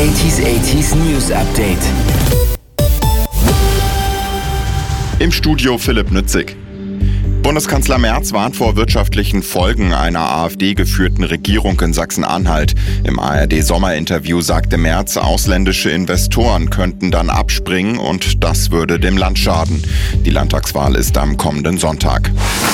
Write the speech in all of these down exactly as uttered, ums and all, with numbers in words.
achtziger achtziger News Update. Im Studio Philipp Nützig. Bundeskanzler Merz warnt vor wirtschaftlichen Folgen einer AfD-geführten Regierung in Sachsen-Anhalt. Im A R D-Sommerinterview sagte Merz, ausländische Investoren könnten dann abspringen und das würde dem Land schaden. Die Landtagswahl ist am kommenden Sonntag.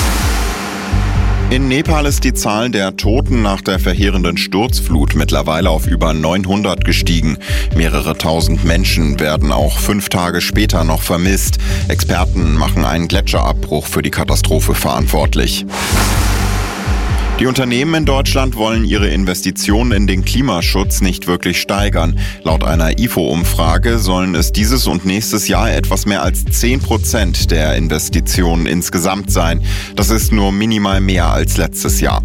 In Nepal ist die Zahl der Toten nach der verheerenden Sturzflut mittlerweile auf über neunhundert gestiegen. Mehrere tausend Menschen werden auch fünf Tage später noch vermisst. Experten machen einen Gletscherabbruch für die Katastrophe verantwortlich. Die Unternehmen in Deutschland wollen ihre Investitionen in den Klimaschutz nicht wirklich steigern. Laut einer I F O-Umfrage sollen es dieses und nächstes Jahr etwas mehr als zehn Prozent der Investitionen insgesamt sein. Das ist nur minimal mehr als letztes Jahr.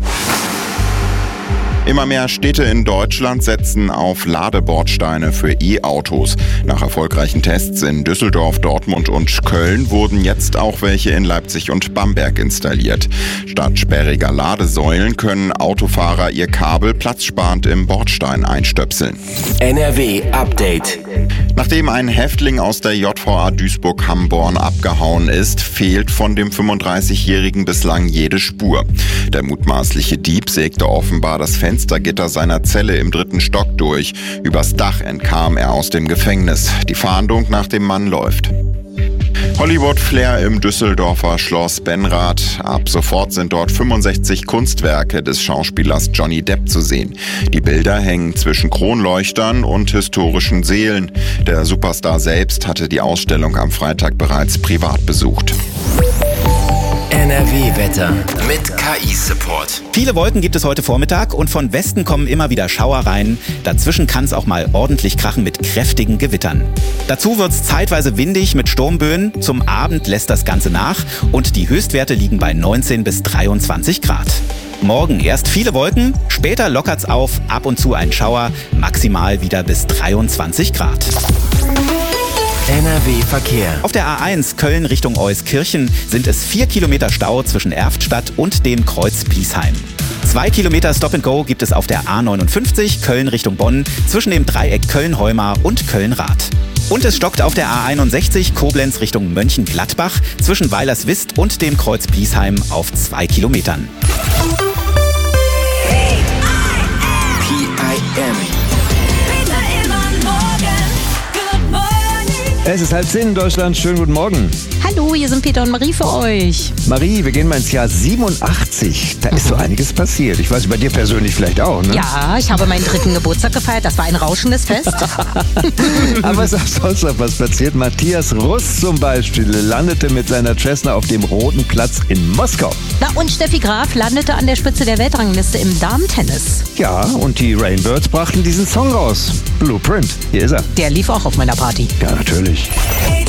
Immer mehr Städte in Deutschland setzen auf Ladebordsteine für E-Autos. Nach erfolgreichen Tests in Düsseldorf, Dortmund und Köln wurden jetzt auch welche in Leipzig und Bamberg installiert. Statt sperriger Ladesäulen können Autofahrer ihr Kabel platzsparend im Bordstein einstöpseln. N R W Update. Nachdem ein Häftling aus der J V A Duisburg-Hamborn abgehauen ist, fehlt von dem fünfunddreißigjährigen bislang jede Spur. Der mutmaßliche Dieb sägte offenbar das Fenstergitter seiner Zelle im dritten Stock durch. Übers Dach entkam er aus dem Gefängnis. Die Fahndung nach dem Mann läuft. Hollywood-Flair im Düsseldorfer Schloss Benrath. Ab sofort sind dort fünfundsechzig Kunstwerke des Schauspielers Johnny Depp zu sehen. Die Bilder hängen zwischen Kronleuchtern und historischen Sälen. Der Superstar selbst hatte die Ausstellung am Freitag bereits privat besucht. N R W-Wetter mit K I-Support. Viele Wolken gibt es heute Vormittag und von Westen kommen immer wieder Schauer rein. Dazwischen kann es auch mal ordentlich krachen mit kräftigen Gewittern. Dazu wird es zeitweise windig mit Sturmböen. Zum Abend lässt das Ganze nach und die Höchstwerte liegen bei neunzehn bis dreiundzwanzig Grad. Morgen erst viele Wolken, später lockert's auf, ab und zu ein Schauer, maximal wieder bis dreiundzwanzig Grad. N R W-Verkehr. Auf der A eins Köln Richtung Euskirchen sind es vier Kilometer Stau zwischen Erftstadt und dem Kreuz Bliesheim. Zwei Kilometer Stop-and-Go gibt es auf der A neunundfünfzig Köln Richtung Bonn zwischen dem Dreieck Köln-Heumar und Köln-Rath. Und es stockt auf der A einundsechzig Koblenz Richtung Mönchengladbach zwischen Weilerswist und dem Kreuz Bliesheim auf zwei Kilometern. P I M. Es ist halb zehn in Deutschland. Schönen guten Morgen. Hallo, hier sind Peter und Marie für euch. Marie, wir gehen mal ins Jahr siebenundachtzig. Da ist so einiges passiert. Ich weiß, bei dir persönlich vielleicht auch, ne? Ja, ich habe meinen dritten Geburtstag gefeiert. Das war ein rauschendes Fest. Aber es ist auch sonst noch was passiert. Matthias Russ zum Beispiel landete mit seiner Cessna auf dem Roten Platz in Moskau. Na, und Steffi Graf landete an der Spitze der Weltrangliste im Damentennis. Ja, und die Rainbirds brachten diesen Song raus. Blueprint. Hier ist er. Der lief auch auf meiner Party. Ja, natürlich.